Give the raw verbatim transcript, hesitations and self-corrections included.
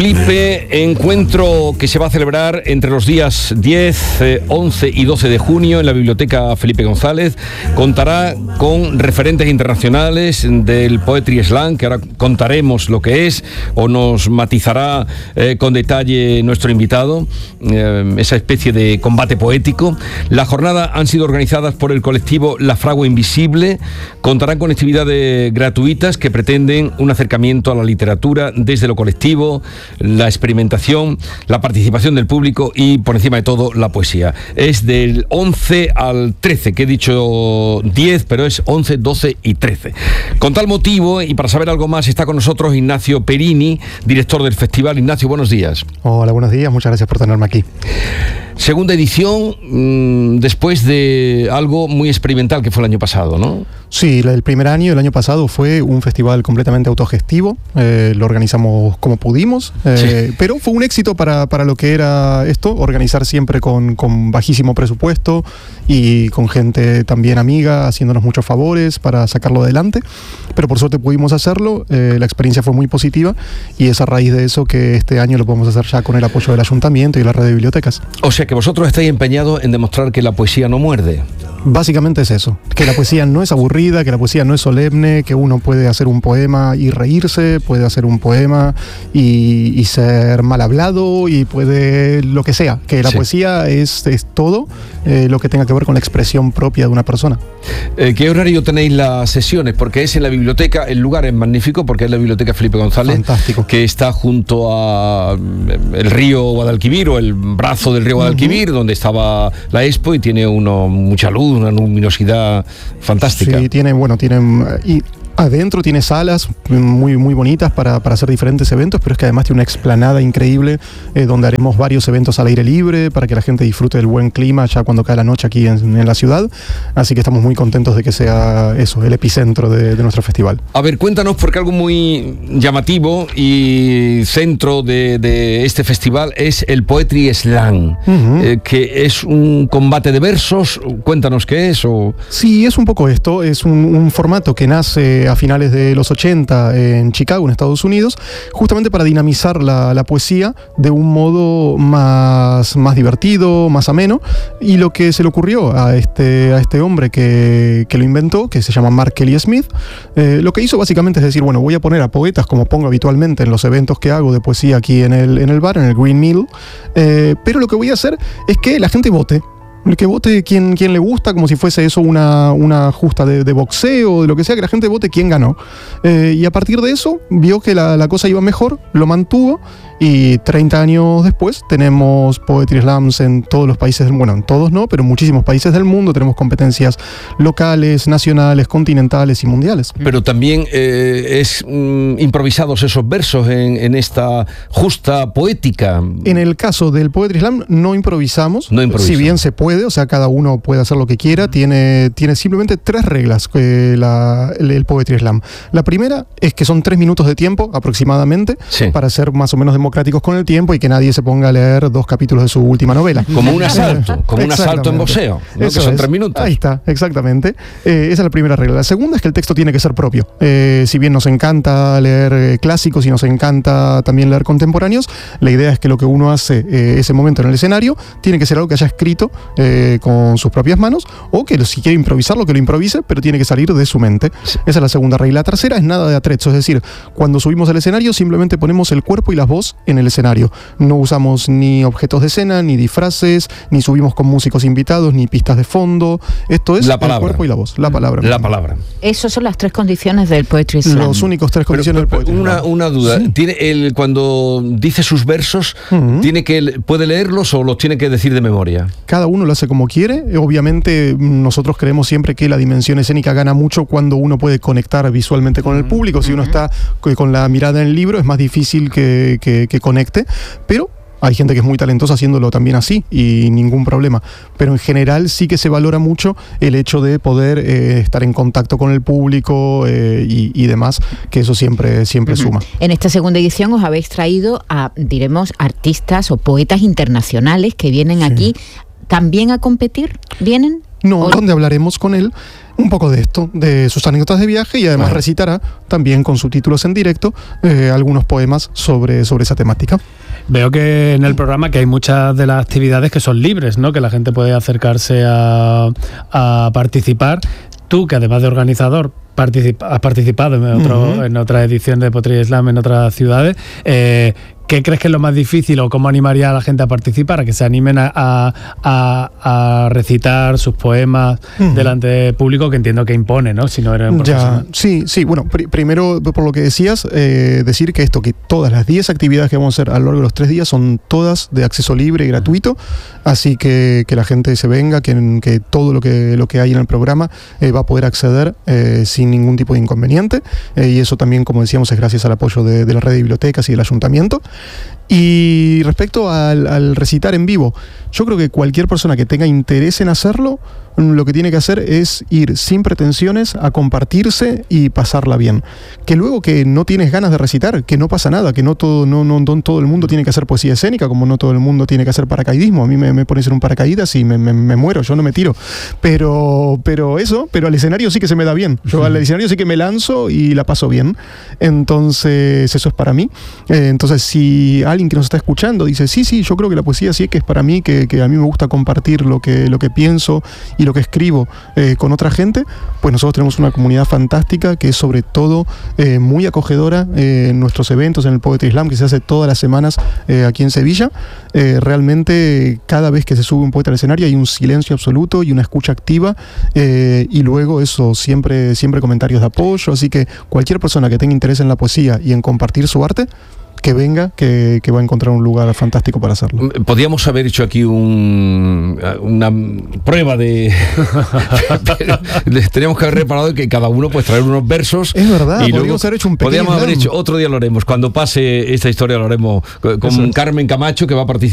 Flipe, encuentro que se va a celebrar entre los días diez, once y doce de junio en la Biblioteca Felipe González. Contará con referentes internacionales del Poetry Slam, que ahora contaremos lo que es, o nos matizará eh, con detalle nuestro invitado, eh, esa especie de combate poético. Las jornadas han sido organizadas por el colectivo La Fragua Invisible. Contarán con actividades gratuitas que pretenden un acercamiento a la literatura desde lo colectivo, la experimentación, la participación del público y, por encima de todo, la poesía. Es del once al trece, que he dicho diez, pero es once, doce y trece. Con tal motivo, y para saber algo más, está con nosotros Ignacio Perini, director del festival. Ignacio, buenos días. Hola, buenos días, muchas gracias por tenerme aquí. Segunda edición, mmm, después de algo muy experimental que fue el año pasado, ¿no? Sí, el primer año, el año pasado, fue un festival completamente autogestivo. Eh, lo organizamos como pudimos, eh, sí. pero fue un éxito para, para lo que era esto, organizar siempre con, con bajísimo presupuesto y con gente también amiga, haciéndonos muchos favores para sacarlo adelante. Pero por suerte pudimos hacerlo, eh, la experiencia fue muy positiva y es a raíz de eso que este año lo podemos hacer ya con el apoyo del ayuntamiento y la red de bibliotecas. O sea que vosotros estáis empeñados en demostrar que la poesía no muerde. Básicamente es eso, que la poesía no es aburrida, que la poesía no es solemne, que uno puede hacer un poema y reírse, puede hacer un poema y, y ser mal hablado y puede lo que sea, que la sí. poesía es, es todo eh, lo que tenga que ver con la expresión propia de una persona. Eh, ¿Qué horario tenéis las sesiones? Porque es en la biblioteca, el lugar es magnífico porque es la Biblioteca Felipe González. Fantástico. Que está junto a el río Guadalquivir o el brazo del río Guadalquivir, uh-huh. donde estaba la Expo y tiene uno mucha luz, una luminosidad fantástica. Sí, tiene, bueno, tienen... Y adentro tiene salas muy, muy bonitas para, para hacer diferentes eventos, pero es que además tiene una explanada increíble eh, donde haremos varios eventos al aire libre para que la gente disfrute del buen clima ya cuando cae la noche aquí en, en la ciudad. Así que estamos muy contentos de que sea eso, el epicentro de, de nuestro festival. A ver, cuéntanos, porque algo muy llamativo y centro de, de este festival es el Poetry Slam, uh-huh. eh, que es un combate de versos. Cuéntanos qué es. O... Sí, es un poco esto. Es un, un formato que nace a finales de los ochenta en Chicago, en Estados Unidos, justamente para dinamizar la, la poesía de un modo más, más divertido, más ameno, y lo que se le ocurrió a este, a este hombre que, que lo inventó, que se llama Mark Kelly Smith, eh, lo que hizo básicamente es decir, bueno, voy a poner a poetas como pongo habitualmente en los eventos que hago de poesía aquí en el, en el bar, en el Green Mill, eh, pero lo que voy a hacer es que la gente vote. Que vote quien, quien le gusta, como si fuese eso una, una justa de, de boxeo, de lo que sea, que la gente vote quién ganó. Eh, y a partir de eso, vio que la, la cosa iba mejor, lo mantuvo, y treinta años después tenemos Poetry Slams en todos los países, bueno, en todos no, pero en muchísimos países del mundo. Tenemos competencias locales, nacionales, continentales y mundiales. Pero también eh, es mm, improvisados esos versos en, en esta justa poética. En el caso del Poetry Slam no improvisamos, no improvisamos. Si bien se puede, o sea, cada uno puede hacer lo que quiera. Tiene, tiene simplemente tres reglas eh, la, el, el Poetry Slam. La primera es que son tres minutos de tiempo aproximadamente, sí. para ser más o menos democráticos con el tiempo y que nadie se ponga a leer dos capítulos de su última novela. Como un asalto, como un asalto en boxeo, ¿no? Eso que son es. tres minutos. Ahí está, exactamente. Eh, esa es la primera regla. La segunda es que el texto tiene que ser propio. Eh, si bien nos encanta leer eh, clásicos y nos encanta también leer contemporáneos, la idea es que lo que uno hace eh, ese momento en el escenario tiene que ser algo que haya escrito eh, con sus propias manos, o que si quiere improvisarlo, que lo improvise, pero tiene que salir de su mente. Sí. Esa es la segunda regla. La tercera es nada de atrezzo, es decir, cuando subimos al escenario simplemente ponemos el cuerpo y la voz en el escenario. No usamos ni objetos de escena, ni disfraces, ni subimos con músicos invitados, ni pistas de fondo. Esto es la el cuerpo y la voz, la palabra. La palabra. Esas son las tres condiciones del Poetry Slam. Los únicos tres condiciones pero, pero, del Poetry Slam. Una, una duda. Sí. ¿Tiene el, cuando dice sus versos, uh-huh. tiene que, puede leerlos o los tiene que decir de memoria? Cada uno lo hace como quiere. Obviamente nosotros creemos siempre que la dimensión escénica gana mucho cuando uno puede conectar visualmente con el público. Si uno está con la mirada en el libro es más difícil que, que, que conecte, pero hay gente que es muy talentosa haciéndolo también así y ningún problema. Pero en general sí que se valora mucho el hecho de poder eh, estar en contacto con el público eh, y, y demás, que eso siempre, siempre uh-huh. suma. En esta segunda edición os habéis traído a, diremos, artistas o poetas internacionales que vienen sí. aquí también a competir. ¿Vienen? No, o... donde hablaremos con él un poco de esto, de sus anécdotas de viaje, y además bueno. recitará también con subtítulos en directo eh, algunos poemas sobre, sobre esa temática. Veo que en el programa que hay muchas de las actividades que son libres, ¿no? Que la gente puede acercarse a, a participar. Tú, que además de organizador, participa, has participado en, otro, uh-huh. en otras ediciones de Poetry Slam en otras ciudades, eh, ¿qué crees que es lo más difícil o cómo animaría a la gente a participar, a que se animen a, a, a, a recitar sus poemas uh-huh. delante de público, que entiendo que impone, ¿no? Si no eres profesional. Ya, sí, sí. Bueno, pr- primero, por lo que decías, eh, decir que esto, que todas las diez actividades que vamos a hacer a lo largo de los tres días son todas de acceso libre y gratuito, así que que la gente se venga, que, que todo lo que, lo que hay en el programa eh, va a poder acceder eh, sin ningún tipo de inconveniente, eh, y eso también, como decíamos, es gracias al apoyo de, de la red de bibliotecas y del ayuntamiento. Y respecto al, al recitar en vivo, yo creo que cualquier persona que tenga interés en hacerlo, lo que tiene que hacer es ir sin pretensiones a compartirse y pasarla bien. Que luego que no tienes ganas de recitar, que no pasa nada, que no todo, no, no, no todo el mundo tiene que hacer poesía escénica, como no todo el mundo tiene que hacer paracaidismo. A mí me, me pones en un paracaídas y me, me, me muero, yo no me tiro. Pero, pero eso, pero al escenario sí que se me da bien. Yo al escenario sí que me lanzo y la paso bien. Entonces, eso es para mí. Eh, entonces, si alguien que nos está escuchando dice, sí, sí, yo creo que la poesía sí que es para mí, que, que a mí me gusta compartir lo que, lo que pienso y lo que escribo eh, con otra gente, pues nosotros tenemos una comunidad fantástica que es sobre todo eh, muy acogedora eh, en nuestros eventos, en el Poetry Slam, que se hace todas las semanas eh, aquí en Sevilla. Eh, realmente cada vez que se sube un poeta al escenario hay un silencio absoluto y una escucha activa, eh, y luego eso, siempre, siempre comentarios de apoyo, así que cualquier persona que tenga interés en la poesía y en compartir su arte, que venga, que, que va a encontrar un lugar fantástico para hacerlo. Podríamos haber hecho aquí un, una prueba de... Teníamos que haber reparado que cada uno puede traer unos versos. Es verdad, y podríamos luego, haber hecho un pequeño... Podríamos haber hecho, otro día lo haremos. Cuando pase esta historia lo haremos con Carmen Camacho, que va a participar